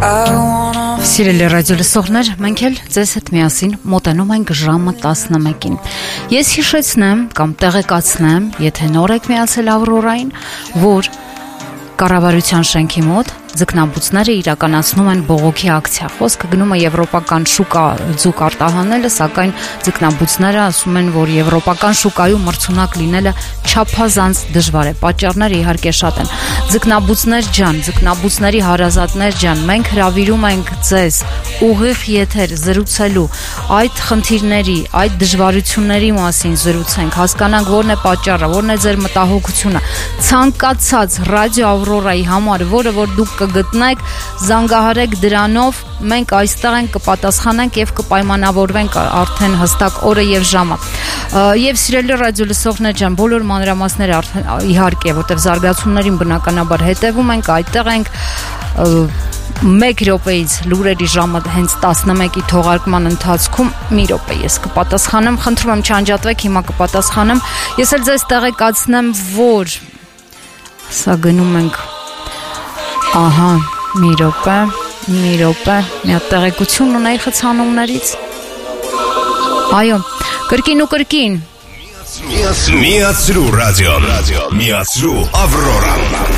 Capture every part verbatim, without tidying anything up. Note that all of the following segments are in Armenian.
Սիրելի ռադիոլսողներ, մենք էլ ձեզ հետ միասին մոտենում ենք ժամը տասնմեկին։ Ես հիշեցնեմ կամ տեղեկացնեմ, եթե նոր եք միացել Ավրորային, որ կառավարության շենքի մոտ ձկնաբուծները իրականացնում են բողոքի ակցիա։ Խոսքը գնում է եվրոպական շուկա ձուկ արտահանելը, սակայն ձկնաբուծները ասում են, որ եվրոպական շուկայում մրցունակ լինելը չափազանց դժվար է։ Պատճառները իհարկե շատ են։ Ձկնաբուծներ ջան, ձկնաբուծների հարազատներ ջան, մենք հրավիրում ենք ձեզ ուղիղ եթեր զրուցելու այդ խնդիրների, այդ դժվարությունների մասին զրուցենք, հասկանանք որն է պատճառը, որն է ձեր մտահոգությունը։ Ցանկացած ռադիո Ավրորայի համար, որը որ դուք կգտնեք, զանգահարեք դրանով, մենք այստեղ ենք, կպատասխանենք եւ կպայմանավորվենք արդեն հստակ օրը եւ ժամը։ Եվ սիրելի ռադիոլսողներ ջան, բոլոր մանրամասները արդեն իհարկե, որտեղ զարգացումներին բնականաբար հետևում ենք, այդտեղ ենք մեկ րոպեից լուրերի ժամը հենց տասնմեկի թողարկման ընթացքում մի րոպե ես կպատասխանեմ, խնդրում եմ չանջատվեք, հիմա կպատասխանեմ։ Ես էլ ձեզ տեղեկացնեմ, որ սա գնում ենք ահա մի րոպե, մի րոպե, մի հատ տեղեկություն ունեի խցանումներից։ Այո, կրկին ու կրկին։ Միացրու ռադիոն, միացրու Ավրորան։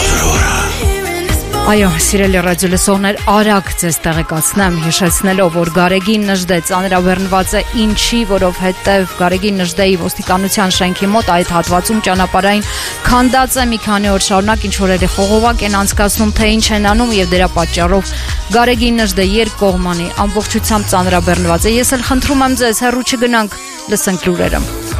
Այո, սիրելի ռադիոլսողներ, արագ ձեզ տեղեկացնեմ, հիշեցնելով, որ Գարեգին Նժդե ծանրաբեռնված է ինչի, որովհետև Գարեգին Նժդեի ոստիկանության շենքի մոտ այդ հատվածում ճանապարհային քանդած է մի քանի օր շարունակ, ինչ որերի խողովակ են անցկացնում, թե ինչ են անում եւ դրա պատճառով Գարեգին Նժդե երկկողմանի ամբողջությամբ ծանրաբեռնված է։ Ես էլ խնդրում եմ ձեզ, հեռու չգնանք, լսենք լուրերը։